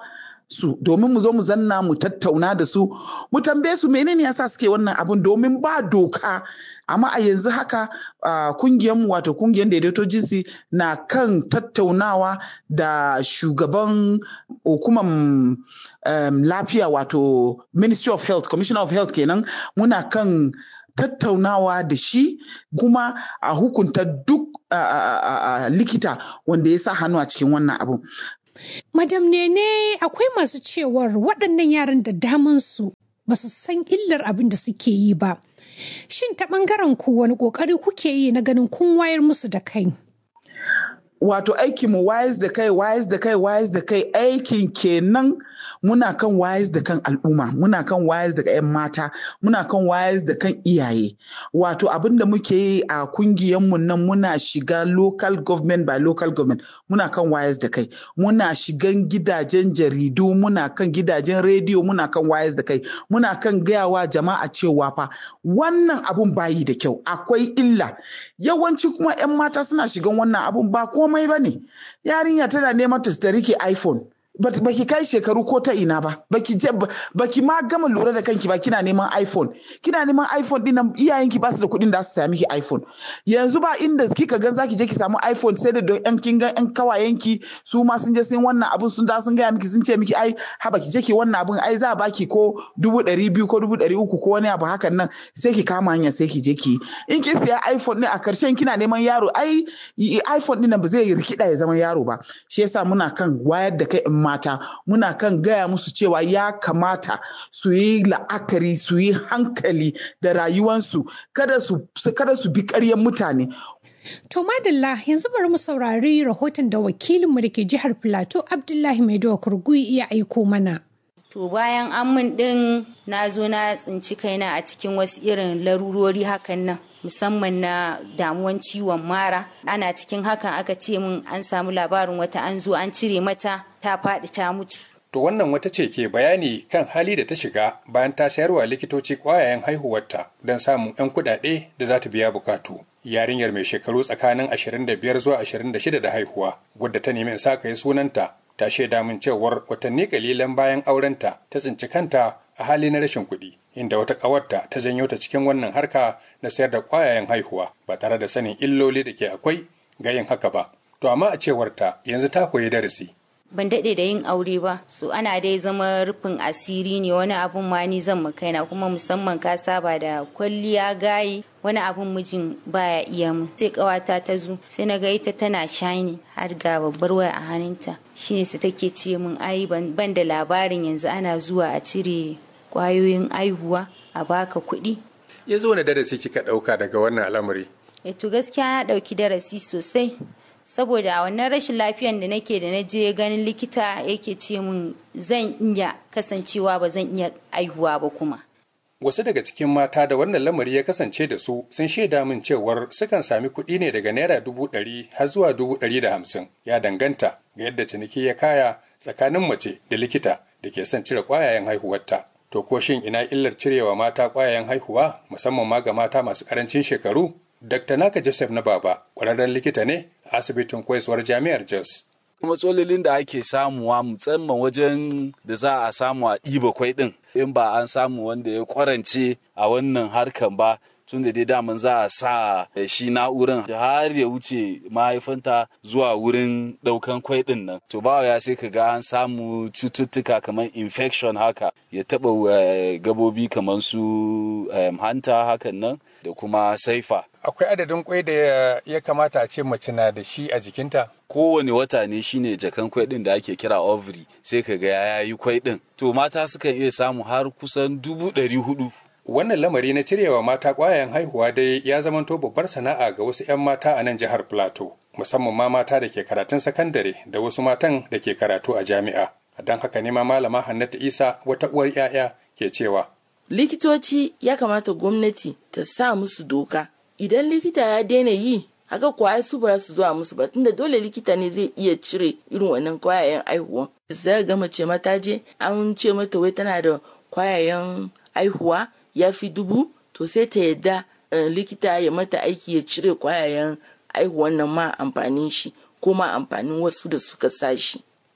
su domin mu zo mu zanna mu tattauna da su mu tambaye su menene yasa suke wannan abun domin ba doka. Amma a yanzu haka kungiyarmu wato kungiyar daidaito jinsi na kan tattaunawa da shugaban hukumar lafiya wato Ministry of Health, Commissioner of Health kenan, muna kan tattaunawa da shi kuma a hukunta duk likita wanda ya sa hannu a cikin wannan abu. Madam Nene, akwai masu cewar waɗannan yaran da damansu ba su san illar abin da suke yi ba. Shin ta ɓangaren ku wani ƙoƙari kuke yi na ganin kun wayar musu da kai? Wato aikinmu wayes da kai aikin kenan. Muna kan wayes da kan al'umma, muna kan wayes da 'yan mata, muna kan wayes da kan iyaye. Wato abin da muke yi a kungiyanmu nan muna shiga local government by local government, muna kan wayes da kai. Muna shigan gidajen jaridu, muna kan gidajen rediyo, muna kan wayes da kai. Muna kan gayawa jama'a cewa fa wannan abun bayi da kyau, akwai illa. Yawanci kuma 'yan mata suna shigan wannan abun ba komai ba ne. Yarinya tana neman ta rike iPhone. Baki kai shekaru ko ta ina ba, baki ma gama lura da kanki ba, kina neman iPhone din nan, iyayenki ba su da kuɗin da su sami ki iPhone. Yanzu ba inda kika gan zaki je ki samu iPhone sai da don kin ga yan kawayenki su ma sun je sun wannan abun sun da sun gaya miki sun ce miki ai haba ki je ki wannan abun ai za a baki ko 200,000 ko 300,000 ko wani abu hakan nan, sai ki kama hanya sai ki je ki. In ki siya iPhone ne a karshen kina neman yaro, ai iPhone din nan ba zai rikida ya zama yaro ba. Shi yasa muna kan wayar da kai mata, muna kan gaya musu cewa ya kamata su yi la'akari, su yi hankali da rayuwansu, kada su bi ƙaryan mutane. To madalla, yanzu bari mu saurari rahoton da wakilinmu da ke jihar Plateau Abdullahi Maidowa Kurgui ya aiko mana. To bayan amin din na zo na tsinci kaina a cikin wasu irin larurori hakan nan, musamman na damuwan ciwon mara. Ana cikin hakan aka ce min an samu labarin wata an zo an cire mata ta faɗi ta mutu. To wannan wata ce ke bayani kan hali da ta shiga bayan ta sayarwa likitoci ƙwayayen haihuwarta don samun 'yan kuɗaɗe da za ta biya bukatu. Yarinyar mai shekaru tsakanin 25 zuwa 26 da haihuwa, wadda ta nemi in sa kai sunanta, ta shaida min cewar watanni kalilan bayan aurenta ta tsinci kanta a hali na rashin kuɗi, inda wata ƙawarta ta janyo ta cikin wannan harka na sayar da ƙwayayen haihuwa ba tare da sanin illoli da ke akwai ga yin haka ba. To amma a cewarta yanzu ta koyi darasi. Ban daɗe da yin aure ba, so ana dai zama rufin asiri ne, wani abun ma ni zan makaina, kuma musamman ka saba da kwalliya gayi, wani abun mijin baya iya mu. Sai ƙawata ta zo sai na ga ita tana shine har ga babbar waya a hannunta, shine su take ce min ai ban da labarin yanzu ana zuwa a cire ƙwayoyin aihuwa a baka kuɗi. Ya zo na darasi kika ɗauka daga wannan al'amari? To gaskiya na ɗauki darasi sosai, saboda wannan rashin lafiyan da nake da na je ganin likita yake ce min zan iya kasancewa ba zan iya aihuwa ba kuma. Wasu daga cikin mata da wannan lamari ya kasance da su sun shaida min cewar sukan sami kuɗi ne daga naira 100,000 har zuwa 150,000, ya danganta ga yadda ciniki ya kaya tsakanin mace da likita da ke son cire ƙwayayen haihuwarta. To ko shin ina illar cirewa mata ƙwayayen haihuwa musamman ma ga mata masu ƙarancin shekaru? Dr. Naka Joseph na Baba ƙwararren likita ne a asibitin koyaswar Jami'ar Jos. Matsalolin da ake samuwa musamman wajen da za a samu a ɗiba kwai ɗin, in ba an samu wanda ya kwarance a wannan harkan ba, tun da dai daman za a sa shi na'uran har ya wuce mahaifanta zuwa wurin ɗaukan kwai ɗin nan. To ba ya sai ka ga an samu cututtuka kamar infection haka, ya taɓa gabobi kamar su hanta hakan nan da kuma saifa. Akwai adadin kwai da ya kamata a ce mace na da shi a jikinta? Kowane wata ne shine jakan kwai din da ake kira ovary, sai ka ga ya yi kwai din. To mata sukan iya samu har kusan 400,000. Wannan lamari na cirewa mata ƙwayayen haihuwa dai ya zamanto babbar sana'a ga wasu 'yan mata a nan jihar Plateau, musamman ma mata da ke karatun sakandare da wasu matan da ke karatu a jami'a. Don haka ne ma malama Hannatu Isa, wata uwar 'ya'ya, ke cewa likitoci ya kamata gwamnati ta sa musu doka. Idan likita ya daina yi, haka kwaya su ba su zuwa musu ba, tunda dole likita ne zai iya cire irin wannan kwayayen aihuwa. Zai ga mace mata je an ce mata wai tana da kwayayen aihuwa ya fi 1000, to sai ta yadda likita ya mata aiki ya cire kwayayen aihuwan nan ma amfanin shi ko ma amfanin wasu da suka sa shi.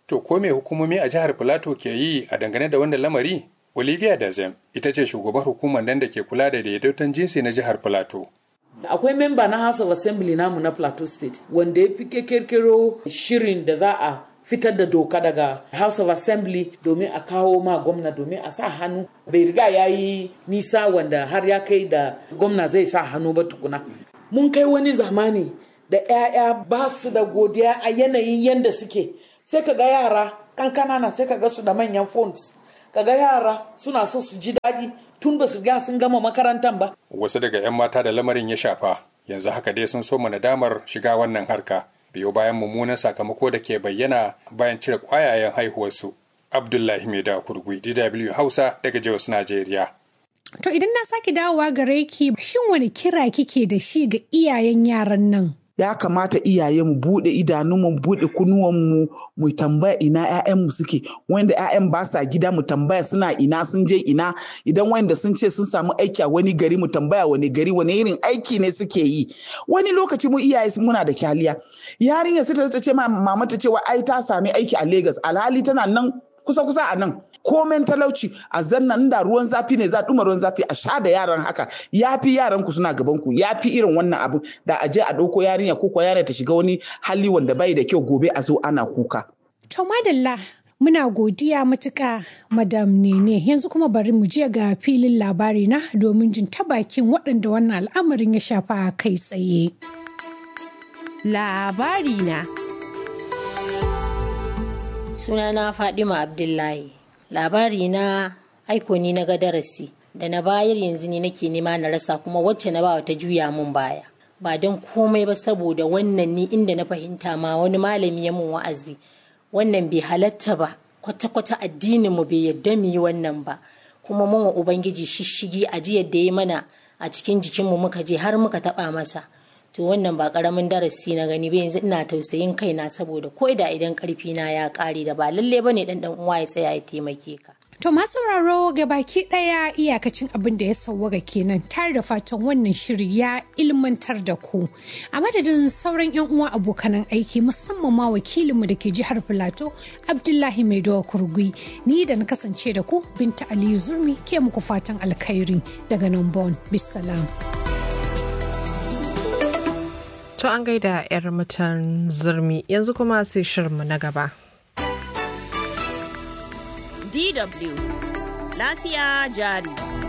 To ko me hukumomi a jihar Filato ke yi a dangane da wannan lamari? Olivia Dazem ita ce shugabar hukumar nan da ke kula da daidaiton jinsi na jihar Filato. Akwai memba na House of Assembly namu na Plateau State wanda ya fi kirkiro shirin da za a fitar da doka daga House of Assembly domin a kawo ma gwamna domin a sa hannu. Bai riga ya yi nisa wanda har ya kai da gwamna zai sa hannu ba tukuna. Mun kai wani zamani da 'ya'ya ba su da godiya a yanayin yanda suke. Sai ka ga yara kankana na sai ka ga su da manyan phones. Ka ga yara suna so su ji daɗi tun ba su ga sun gama makarantar ba. Wasu daga 'yan mata da lamarin ya shafa yanzu haka dai sun soma nadamar shiga wannan harka biyo bayan mummunan sakamako da ke bayyana bayan cire ƙwayayen haihuwarsu. Abdullahi Maida Kurgui, DW Hausa daga Jos, Najeriya. To idan na sake dawowa gare ki, shin wani kira kike da shi ga iyayen yaran nan? Ya kamata iyaye mu bude idanunmu mu bude kunnuwanmu mu tambaya ina ƴaƴanmu suke, wanda ƴaƴan ba sa gida mu tambaya suna ina, sun je ina, idan wanda sun ce sun samu aiki a wani gari mu tambaya wani gari wani irin aiki ne suke yi. Wani lokaci mu iyaye muna da kyaliya, yarinya sai ta ce mama ta cewa ai ta sami aiki a Lagos, alhali tana nan kusa a nan. Komen talauci a zannan da ruwan zafi ne za a ɗuma ruwan zafi a sha da yaran haka, ya fi yaran ku suna gaban ku, ya fi irin wannan abu da a je a ɗauko yarinya ko yarinya ta shiga wani hali wanda bai da kyau gobe a zo ana kuka. To madalla muna godiya matuƙa Madam Nene, yanzu kuma bari mu je ga filin labari na domin jin ta bakin waɗanda wannan al'amarin ya shafa kai tsaye. Labari na. Sunana Fadima Abdullahi. Labari na aiko ni na ga darasi da na bayar yanzu ne nake nema na rasa, kuma wacce na bawa ta juya mun baya. Ba don komai ba saboda wannan ni inda na fahimta ma wani malami ya mun wa'azi. Wannan bai halatta ba, kwata-kwata addinin mu bai yadda mu yi wannan ba. Kuma mun wa Ubangiji shishigi a jiyar da ya mana a cikin jikinmu muka je har muka taɓa masa. To wannan ba karamin darasi na gani ba, yanzu ina tausayin kaina saboda ko da idan karfi na ya kare da ba lalle bane dan uwa ya tsaya ya taimake ka. To masu sauraro ga baki daya iyakacin abin da ya sauwaka kenan, tare da fatan wannan shiri ya ilmantar da ku. A madadin sauran yan uwa abokanan aiki, musamman ma wakilinmu da ke jihar Filato Abdullahi Maidowa Kurgui, ni da na kasance da ku Binta Aliyu Zurmi ke muku fatan alkhairi daga nan Bon. Bisalam. To an gaida 'yar mutan zurmi, yanzu kuma sai shirinmu na gaba. DW Lafiya jari.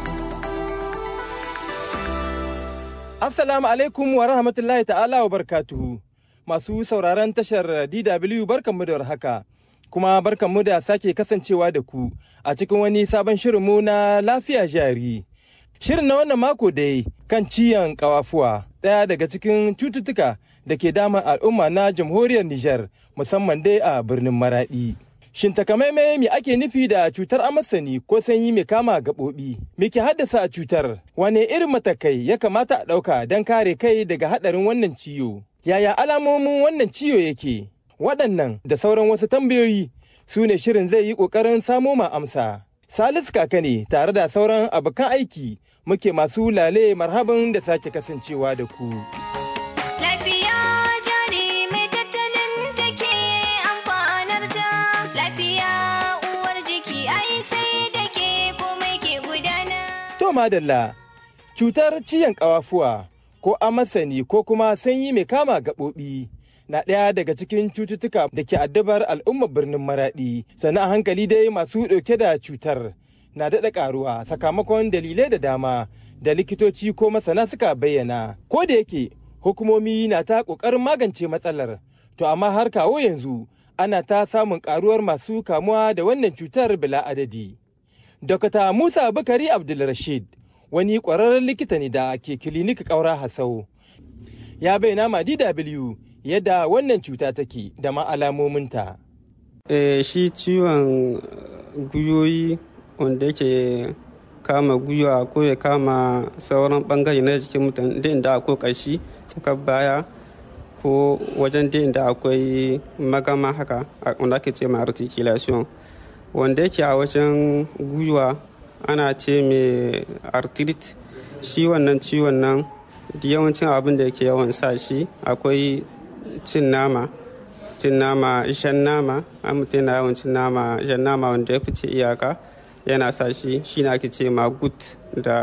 Assalamu alaikum wa rahmatullahi ta'ala wa barkatuhu. Masu sauraron tashar DW barkanmu da warhaka. Kuma barkanmu da sake kasancewa da ku a cikin wani sabon shirinmu na lafiya jari. Shirin na wannan mako dai kan ciyan ƙawafuwa, ɗaya daga cikin cututtuka da ke damar al'umma na jamhuriyar Nijar, musamman dai a birnin Maraɗi. Shin takamaimai me ake nufi da cutar amasani ko sanyi mai kama gaɓoɓi? Me ke haddasa cutar? Wane irin matakai ya kamata a ɗauka don kare kai daga haɗarin wannan ciwo? Yaya alamomin wannan ciwo yake? Waɗannan da sauran wasu tambayoyi su ne shirin zai yi ƙoƙarin samo ma amsa. Salisu Kaka ne tare da sauran abokan aiki muke masu lale marhaban da sake kasancewa da ku. Lafiya jari mai tattalin take amfanar ta, lafiya uwar jiki ai sai da ke komai ke gudana. To madalla, cutar ciyan ƙawafuwa ko amasani ko kuma sanyi mai kama gaɓoɓi na ɗaya daga cikin cututtuka da ke addabar al'ummar birnin Maraɗi. Sannan a hankali dai masu ɗauke da cutar na daɗa ƙaruwa sakamakon dalilai da dama da likitoci ko masana suka bayyana. Ko da yake hukumomi na ta ƙoƙarin magance matsalar, to amma har kawo yanzu ana ta samun ƙaruwar masu kamuwa da wannan cutar bila adadi. Dokta Musa Bukari Abdulrashid, wani ƙwararren likita ne da ke kilinik ƙaura Hasau, ya bayyana ma DW yadda wannan cuta take da ma alamominta. Shi ciwon guyoyi wanda yake kama gwiwa ko ya kama sauran bangare na jikin mutum da inda akwai ƙashi tsakar baya ko wajen da inda akwai magama haka wanda ake ce ma articulation, wanda yake a wajen gwiwa ana ce mai arthritis. Shi wannan ciwon nan da yawancin abin da yake yawan sa shi akwai cin cin nama ishan nama, an mutum yana yawan cin nama ishan nama wanda ya fice iyaka yana sa shi na ake ce ma gut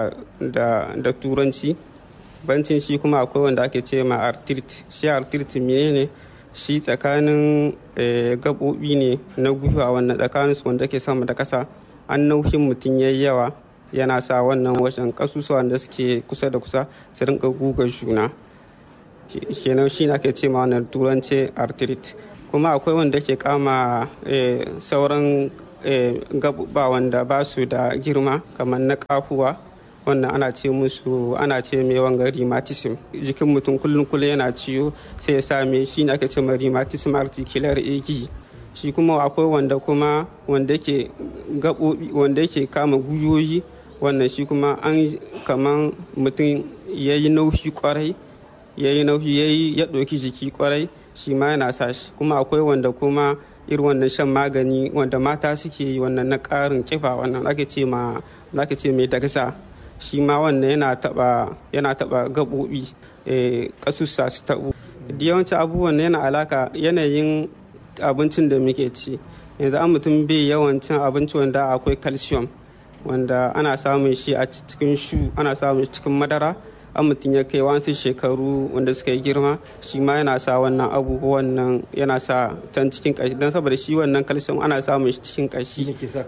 da turanci. Bancin shi kuma akwai wanda ake ce ma arthritis. Shi arthritis menene? Shi tsakanin gaɓoɓi ne na gwiwa wannan tsakanin su wanda ke sama da ƙasa, an nauyin mutum yayi yawa yana sa wannan wajen kasusuwan da suke kusa da kusa su rinka guga juna. Kenan shi na ake ce ma wannan turanci arthritis. Kuma akwai wanda ke kama sauran gaɓuɓɓa wanda ba su da girma kamar na ƙafuwa, wannan ana ce mai wanga rheumatism. Jikin mutum kullum yana ciwo sai ya same shi ne ake ce ma rheumatism articular ache. Shi kuma akwai wanda yake gaɓoɓi wanda yake kama guyoyi, wannan shi kuma an kaman mutum ya yi nauyi kwarai ya ɗauki jiki kwarai, shi ma yana sa shi. Kuma akwai wanda kuma irin wannan shan magani wanda mata suke yi wannan na ƙarin kifa, wannan ake ce mai dagsa. Shi ma wannan yana taba gaɓoɓi ƙasussa su taɓo. Da yawancin abubuwan yana alaka yanayin abincin da muke ci. Yanzu an mutum bai yawan cin abinci wanda akwai calcium, wanda ana samun shi a cikin shu, ana samun shi cikin madara. An mutum ya kai wasu shekaru wanda suka yi girma, shi ma yana sa wannan abubuwan nan yana sa can cikin kashi, don saboda shi wannan calcium ana samun shi cikin kashi,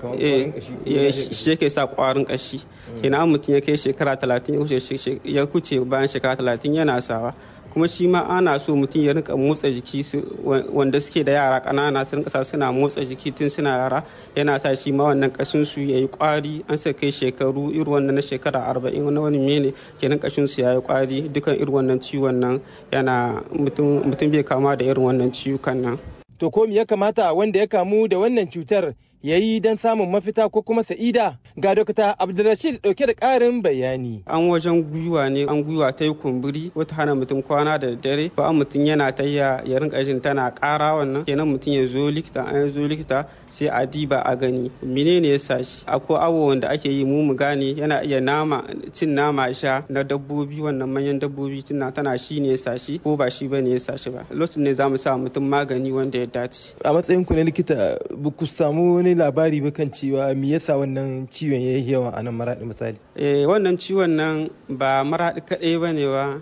shi yake sa kwarin kashi. Kenan an mutum ya kai shekara 30 ya kuce bayan shekara 30 yana sawa. Kuma shi ma ana so mutum ya rinka motsa jiki, wanda suke da yara ƙanana su rinka sa suna motsa jiki tun suna yara, yana sa shi ma wannan kashin su yayi kwari. An sa kai shekaru irin wannan na shekara 40 wani mene kenan kashin su yayi kwari. Dukan irin wannan ciwon nan yana mutum bai kama da irin wannan ciwukan nan. To ko me ya kamata wanda ya kamu da wannan cutar ya yi don samun mafita ko kuma sa'ida? Ga Dokta Abdulrashid dauke da ƙarin bayani. An wajen gwiwa ne, an gwiwa ta yi kumburi wata hana mutum kwana da dare, ba an mutum yana ta ya rinka jin tana ƙara wannan, kenan mutum ya zo likita, an zo likita sai a diba a gani menene ya sa shi. Akwai awo wanda ake yi mu gane, yana iya cin nama sha na dabbobi, wannan manyan dabbobi tana shi ne ya sa shi ko ba shi bane ya sa shi ba. Lokacin ne za mu sa mutum magani wanda ya dace. A matsayin ku na likita, ba ku samu wani labari ba kan cewa me yasa wannan ciwon ya yi yawa a nan Maraɗi misali? Wannan ciwon nan ba Maraɗi kaɗai ba ne ba,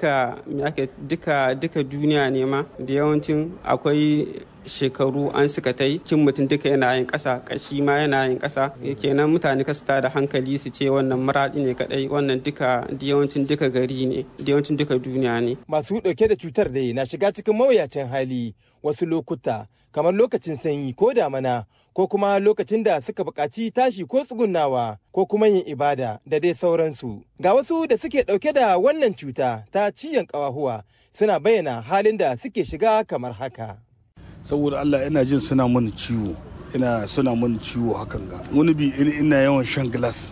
duka duniya ne ma. Da yawancin akwai shekaru an suka tai kin mutum duka yana yin ƙasa, ƙashi ma yana yin ƙasa. Kenan mutane kasu da hankali su ce wannan Maraɗi ne kaɗai, wannan duka yawancin duka gari ne, yawancin duka duniya ne. Masu ɗauke da cutar dai na shiga cikin mawuyacin hali wasu lokuta, kamar lokacin sanyi ko damana, ko kuma lokacin da suka buƙaci tashi ko tsugunnawa ko kuma yin ibada da dai sauransu. Ga wasu da suke ɗauke da wannan cuta ta ciwon ƙafafuwa suna bayyana halin da suke shiga kamar haka. Saboda Allah ina jin suna mun ciwo hakan ga. Wani bi ina yawan shan glass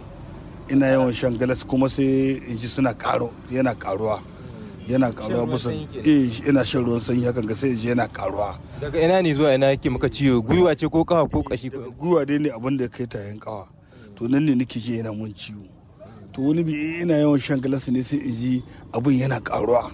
kuma sai in ji yana karuwa busan ina shan ruwan sanyi hakan ga sai in ji yana karuwa. Daga ina ne zuwa ina yake maka ciwo? Gwiwa ce ko kafa ko kashi? Gwiwa dai ne abin da kai tayin kawa, to nan ne nake ji yana mun ciwo. To wani bi ina yawan shan glass ne sai in ji abin yana karuwa.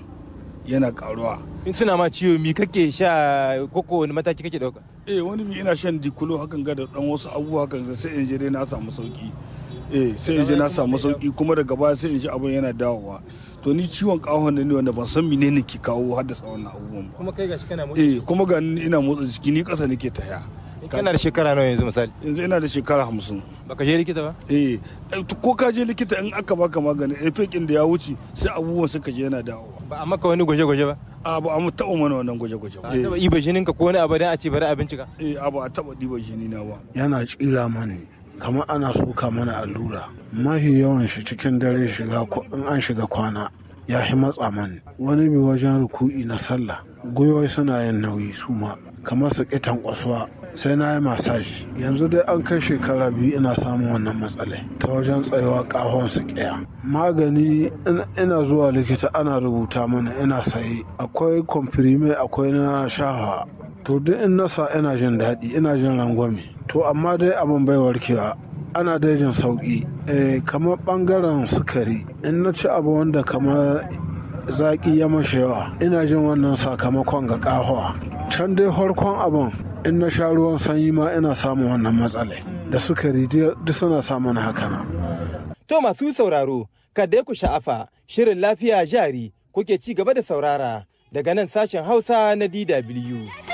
In suna ma ciwo mi kake sha koko wani mataki kake dauka? Wani bi ina shan dikulo hakan ga da dan wasu abubuwa hakan ga sai in je dai na samu sauki. Sai in je na samu sauki, kuma daga baya sai in ji abin yana dawowa. To ni ciwon kahon ne wanda ban san menene ke kawo haddasa wannan abubuwan ba. Kuma kai gashi kana motsa? Kuma ga ina motsa jiki, ni kasa nake taya. Kana da shekara nawa yanzu misali? Yanzu ina da shekara 50. Baka je likita ba? Ko ka je likita in aka baka magani fekin da ya wuce sai abubuwan suka je yana dawowa. Ba a maka wani gwaje-gwaje ba? Ba a taɓa mana wannan gwaje-gwaje ba. A taɓa iba jinin ka ko wani abu dan a ce bari a bincika? Ba a taɓa ɗiba jini na ba. Yana tsira mani kamar ana soka mana allura. Mafi yawan shi cikin dare in an shiga kwana ya hi matsa mani. Wani bi wajen ruku'i na sallah gwiwai suna yin nauyi su ma kamar su ƙitan kwasuwa, sai na yi masaji. Yanzu dai an kai shekara 2 ina samun wannan matsalai ta wajen tsayawa ƙahon su ƙiya. Magani ina zuwa likita ana rubuta mana ina sayi, akwai komfirime akwai na shafa. To duk in nasa ina jin daɗi, ina jin rangwame. To amma dai abin bai warkewa, ana dai jin sauƙi. Kamar ɓangaren sukari, in na ci abu wanda kamar zaƙi ya mashi yawa ina jin wannan sakamakon ga ƙahuwa can dai farkon abin in na sha ruwan sanyi ma ina samun wannan matsala da sukari duk suna samun haka. To masu sauraro kada ku sha'afa shirin lafiya jari kuke ci gaba da saurara daga nan sashen Hausa na DW.